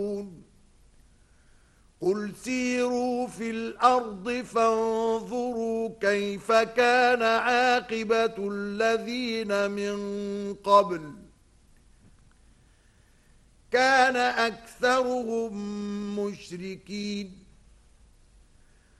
قل سيروا في الأرض فانظروا كيف كان عاقبة الذين من قبل كان أكثرهم مشركين